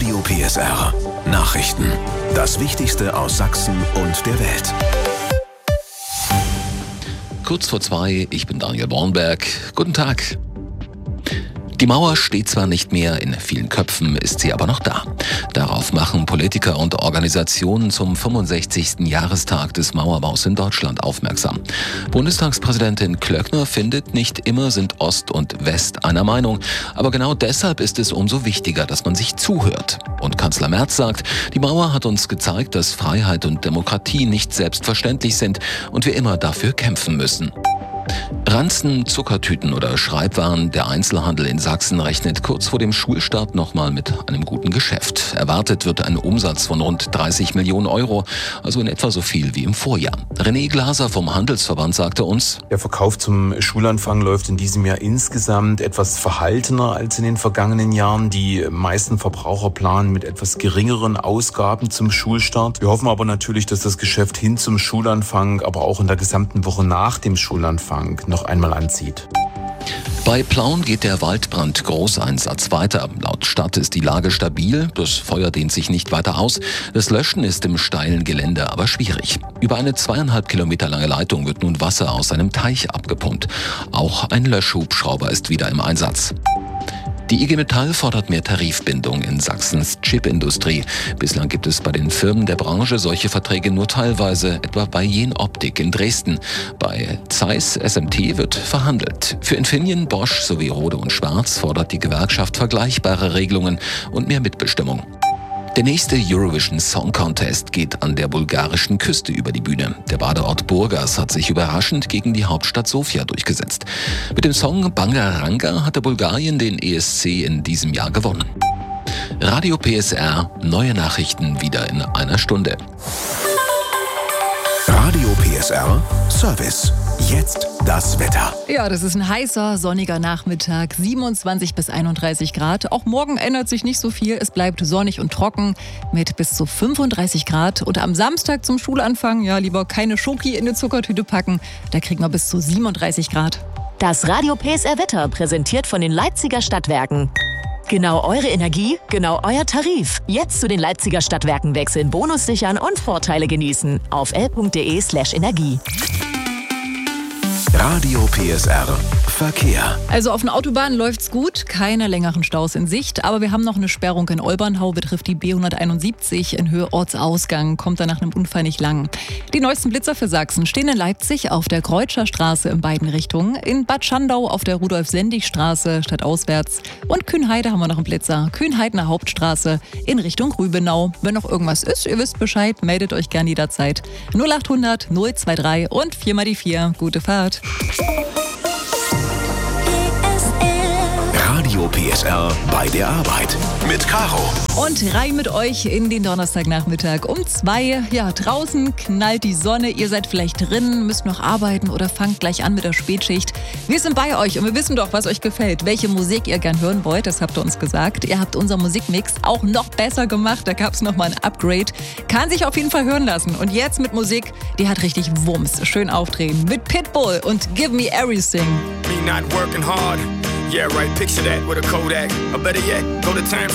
Radio PSR. Nachrichten. Das Wichtigste aus Sachsen und der Welt. Kurz vor 2, ich bin Daniel Bornberg. Guten Tag. Die Mauer steht zwar nicht mehr, in vielen Köpfen ist sie aber noch da. Darauf machen Politiker und Organisationen zum 65. Jahrestag des Mauerbaus in Deutschland aufmerksam. Bundestagspräsidentin Klöckner findet, nicht immer sind Ost und West einer Meinung. Aber genau deshalb ist es umso wichtiger, dass man sich zuhört. Und Kanzler Merz sagt, die Mauer hat uns gezeigt, dass Freiheit und Demokratie nicht selbstverständlich sind und wir immer dafür kämpfen müssen. Ranzen, Zuckertüten oder Schreibwaren, der Einzelhandel in Sachsen rechnet kurz vor dem Schulstart nochmal mit einem guten Geschäft. Erwartet wird ein Umsatz von rund 30 Millionen Euro, also in etwa so viel wie im Vorjahr. René Glaser vom Handelsverband sagte uns: Der Verkauf zum Schulanfang läuft in diesem Jahr insgesamt etwas verhaltener als in den vergangenen Jahren. Die meisten Verbraucher planen mit etwas geringeren Ausgaben zum Schulstart. Wir hoffen aber natürlich, dass das Geschäft hin zum Schulanfang, aber auch in der gesamten Woche nach dem Schulanfang noch einmal anzieht. Bei Plauen geht der Waldbrand-Großeinsatz weiter. Laut Stadt ist die Lage stabil, das Feuer dehnt sich nicht weiter aus. Das Löschen ist im steilen Gelände aber schwierig. Über eine 2,5 Kilometer lange Leitung wird nun Wasser aus einem Teich abgepumpt. Auch ein Löschhubschrauber ist wieder im Einsatz. Die IG Metall fordert mehr Tarifbindung in Sachsens Chipindustrie. Bislang gibt es bei den Firmen der Branche solche Verträge nur teilweise, etwa bei Jenoptik in Dresden. Bei Zeiss SMT wird verhandelt. Für Infineon, Bosch sowie Rohde und Schwarz fordert die Gewerkschaft vergleichbare Regelungen und mehr Mitbestimmung. Der nächste Eurovision Song Contest geht an der bulgarischen Küste über die Bühne. Der Badeort Burgas hat sich überraschend gegen die Hauptstadt Sofia durchgesetzt. Mit dem Song Bangaranga hatte Bulgarien den ESC in diesem Jahr gewonnen. Radio PSR, neue Nachrichten wieder in einer Stunde. Radio PSR Service. Jetzt das Wetter. Ja, das ist ein heißer, sonniger Nachmittag, 27 bis 31 Grad. Auch morgen ändert sich nicht so viel. Es bleibt sonnig und trocken mit bis zu 35 Grad. Und am Samstag zum Schulanfang, ja, lieber keine Schoki in eine Zuckertüte packen. Da kriegen wir bis zu 37 Grad. Das Radio PSR Wetter präsentiert von den Leipziger Stadtwerken. Genau eure Energie, genau euer Tarif. Jetzt zu den Leipziger Stadtwerken wechseln, Bonus sichern und Vorteile genießen. Auf l.de/energie. Radio PSR Verkehr. Also auf den Autobahnen läuft's gut, keine längeren Staus in Sicht, aber wir haben noch eine Sperrung in Olbernhau, betrifft die B171 in Höhe Ortsausgang, kommt da nach einem Unfall nicht lang. Die neuesten Blitzer für Sachsen stehen in Leipzig auf der Kreutscher Straße in beiden Richtungen, in Bad Schandau auf der Rudolf-Sendig-Straße stadtauswärts und Kühnheide haben wir noch einen Blitzer, Kühnheidener Hauptstraße in Richtung Rübenau. Wenn noch irgendwas ist, ihr wisst Bescheid, meldet euch gern jederzeit. 0800 023 und 4 mal die 4. Gute Fahrt. Radio PSR bei der Arbeit mit Caro. Und rein mit euch in den Donnerstagnachmittag um 2. Ja, draußen knallt die Sonne, ihr seid vielleicht drin, müsst noch arbeiten oder fangt gleich an mit der Spätschicht. Wir sind bei euch und wir wissen doch, was euch gefällt, welche Musik ihr gern hören wollt, das habt ihr uns gesagt. Ihr habt unser Musikmix auch noch besser gemacht, da gab es nochmal ein Upgrade. Kann sich auf jeden Fall hören lassen. Und jetzt mit Musik, die hat richtig Wumms. Schön aufdrehen mit Pitbull und Give Me Everything. Me not working hard. Yeah, right, picture that with a Kodak. Or better yet, go to time